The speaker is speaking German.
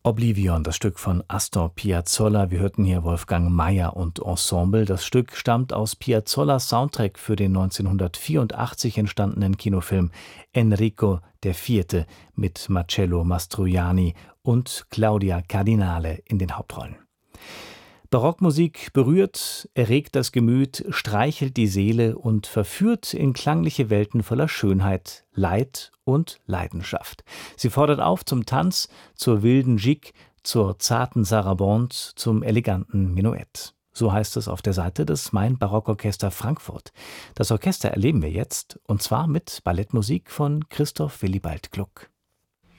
Oblivion, das Stück von Astor Piazzolla. Wir hörten hier Wolfgang Mayer und Ensemble. Das Stück stammt aus Piazzollas Soundtrack für den 1984 entstandenen Kinofilm Enrico IV. Mit Marcello Mastroianni und Claudia Cardinale in den Hauptrollen. Barockmusik berührt, erregt das Gemüt, streichelt die Seele und verführt in klangliche Welten voller Schönheit, Leid und Leidenschaft. Sie fordert auf zum Tanz, zur wilden Gigue, zur zarten Sarabande, zum eleganten Menuett. So heißt es auf der Seite des Main Barockorchester Frankfurt. Das Orchester erleben wir jetzt, und zwar mit Ballettmusik von Christoph Willibald Gluck.